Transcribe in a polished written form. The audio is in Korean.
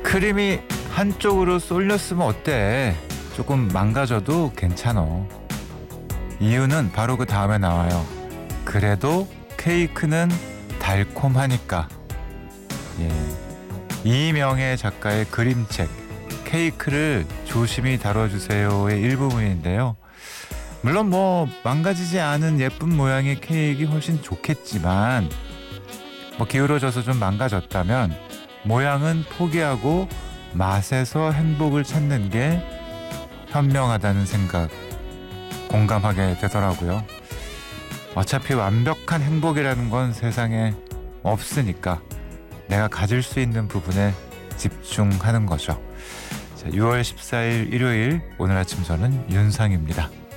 크림이 한쪽으로 쏠렸으면 어때? 조금 망가져도 괜찮어. 이유는 바로 그 다음에 나와요. 그래도 케이크는 달콤하니까. 예. 이명애 작가의 그림책 케이크를 조심히 다뤄주세요의 일부분인데요. 물론 뭐 망가지지 않은 예쁜 모양의 케이크가 훨씬 좋겠지만 뭐 기울어져서 좀 망가졌다면 모양은 포기하고 맛에서 행복을 찾는 게 현명하다는 생각 공감하게 되더라고요. 어차피 완벽한 행복이라는 건 세상에 없으니까 내가 가질 수 있는 부분에 집중하는 거죠. 자, 6월 14일 일요일 오늘 아침 저는 윤상입니다.